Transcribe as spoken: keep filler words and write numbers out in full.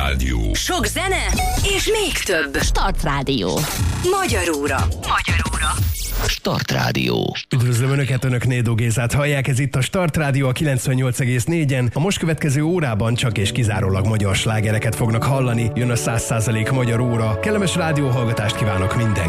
Rádió. Sok zene és még több. Start Rádió. Magyaróra. Magyaróra. Start Rádió. Üdvözlöm Önöket, Önök Nédó Gézát hallják, ez itt a Start Rádió a kilencvennyolc egész négyen. A most következő órában csak és kizárólag magyar slágereket fognak hallani. Jön a száz százalék magyar óra. Kellemes rádióhallgatást kívánok mindenkinek.